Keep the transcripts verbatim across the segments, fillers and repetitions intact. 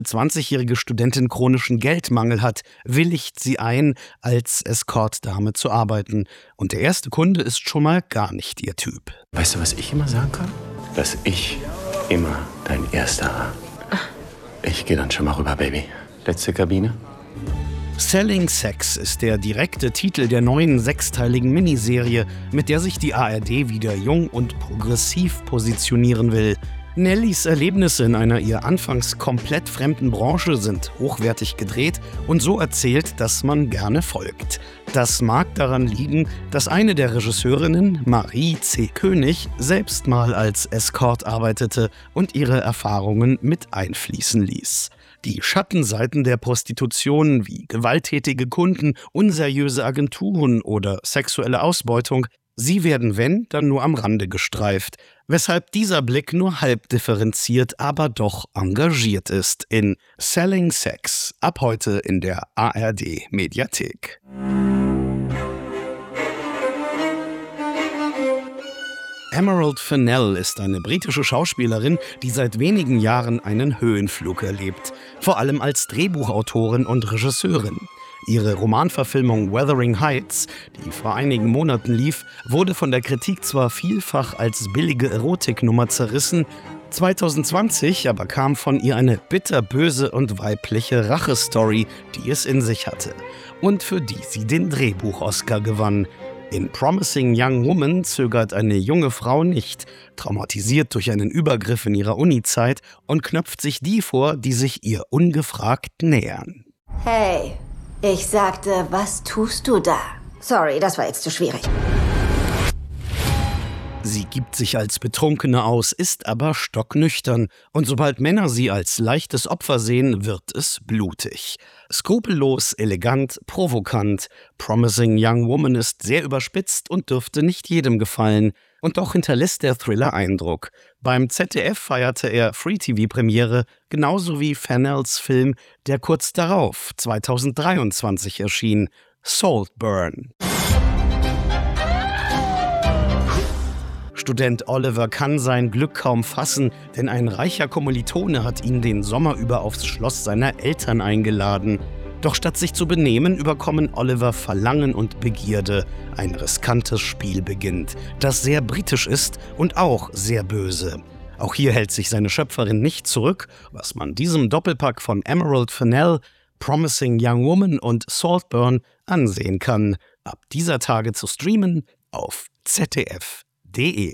zwanzigjährige Studentin chronischen Geldmangel hat, willigt sie ein, als Escortdame zu arbeiten. Und der erste Kunde ist schon mal gar nicht ihr Typ. Weißt du, was ich immer sagen kann? Dass ich immer dein Erster war. Ich gehe dann schon mal rüber, Baby. Letzte Kabine. Selling Sex ist der direkte Titel der neuen sechsteiligen Miniserie, mit der sich die A R D wieder jung und progressiv positionieren will. Nellys Erlebnisse in einer ihr anfangs komplett fremden Branche sind hochwertig gedreht und so erzählt, dass man gerne folgt. Das mag daran liegen, dass eine der Regisseurinnen, Marie C. König, selbst mal als Escort arbeitete und ihre Erfahrungen mit einfließen ließ. Die Schattenseiten der Prostitution wie gewalttätige Kunden, unseriöse Agenturen oder sexuelle Ausbeutung, sie werden, wenn, dann nur am Rande gestreift, weshalb dieser Blick nur halb differenziert, aber doch engagiert ist in Selling Sex, ab heute in der A R D-Mediathek. Emerald Fennell ist eine britische Schauspielerin, die seit wenigen Jahren einen Höhenflug erlebt, vor allem als Drehbuchautorin und Regisseurin. Ihre Romanverfilmung Wuthering Heights, die vor einigen Monaten lief, wurde von der Kritik zwar vielfach als billige Erotiknummer zerrissen, zwanzig zwanzig aber kam von ihr eine bitterböse und weibliche Rachestory, die es in sich hatte und für die sie den Drehbuch-Oscar gewann. In Promising Young Woman zögert eine junge Frau nicht, traumatisiert durch einen Übergriff in ihrer Uni-Zeit und knöpft sich die vor, die sich ihr ungefragt nähern. Hey, ich sagte, was tust du da? Sorry, das war jetzt zu schwierig. Sie gibt sich als Betrunkene aus, ist aber stocknüchtern. Und sobald Männer sie als leichtes Opfer sehen, wird es blutig. Skrupellos, elegant, provokant. Promising Young Woman ist sehr überspitzt und dürfte nicht jedem gefallen. Und doch hinterlässt der Thriller Eindruck. Beim Z D F feierte er Free-T V-Premiere, genauso wie Fennells Film, der kurz darauf, zwanzig dreiundzwanzig, erschien, Saltburn. Student Oliver kann sein Glück kaum fassen, denn ein reicher Kommilitone hat ihn den Sommer über aufs Schloss seiner Eltern eingeladen. Doch statt sich zu benehmen, überkommen Oliver Verlangen und Begierde. Ein riskantes Spiel beginnt, das sehr britisch ist und auch sehr böse. Auch hier hält sich seine Schöpferin nicht zurück, was man diesem Doppelpack von Emerald Fennell, Promising Young Woman und Saltburn ansehen kann. Ab dieser Tage zu streamen auf Z D F. D E.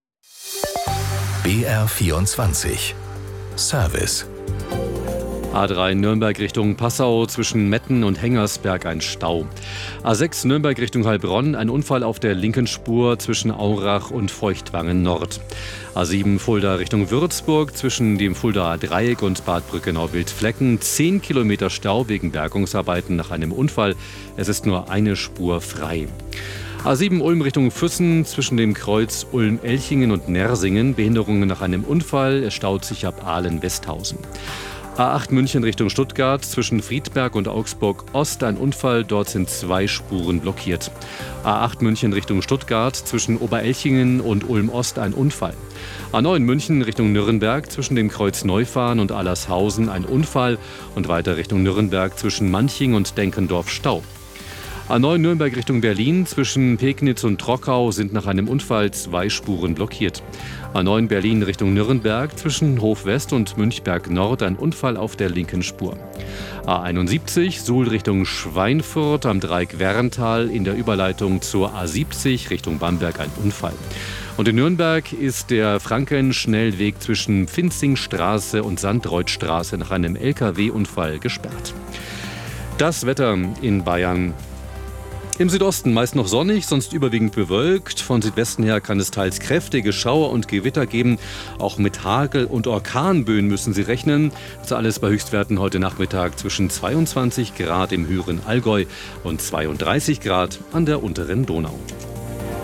B R vierundzwanzig Service. A drei Nürnberg Richtung Passau, zwischen Metten und Hengersberg ein Stau. A sechs Nürnberg Richtung Heilbronn, ein Unfall auf der linken Spur zwischen Aurach und Feuchtwangen Nord. A sieben Fulda Richtung Würzburg, zwischen dem Fuldaer Dreieck und Bad Brückenau-Wildflecken. zehn Kilometer Stau wegen Bergungsarbeiten nach einem Unfall. Es ist nur eine Spur frei. A sieben Ulm Richtung Füssen, zwischen dem Kreuz Ulm-Elchingen und Nersingen. Behinderungen nach einem Unfall. Es staut sich ab Aalen-Westhausen. A acht München Richtung Stuttgart, zwischen Friedberg und Augsburg Ost ein Unfall, dort sind zwei Spuren blockiert. A acht München Richtung Stuttgart, zwischen Oberelchingen und Ulm Ost ein Unfall. A neun München Richtung Nürnberg, zwischen dem Kreuz Neufahren und Allershausen ein Unfall und weiter Richtung Nürnberg zwischen Manching und Denkendorf Stau. A neun Nürnberg Richtung Berlin, zwischen Pegnitz und Trockau sind nach einem Unfall zwei Spuren blockiert. A neun Berlin Richtung Nürnberg, zwischen Hof West und Münchberg Nord ein Unfall auf der linken Spur. A einundsiebzig Suhl Richtung Schweinfurt am Dreieck Werntal, in der Überleitung zur A siebzig Richtung Bamberg ein Unfall. Und in Nürnberg ist der Frankenschnellweg zwischen Pfinzingstraße und Sandreutstraße nach einem L K W-Unfall gesperrt. Das Wetter in Bayern. Im Südosten meist noch sonnig, sonst überwiegend bewölkt. Von Südwesten her kann es teils kräftige Schauer und Gewitter geben. Auch mit Hagel- und Orkanböen müssen Sie rechnen. Das alles bei Höchstwerten heute Nachmittag zwischen zweiundzwanzig Grad im höheren Allgäu und zweiunddreißig Grad an der unteren Donau.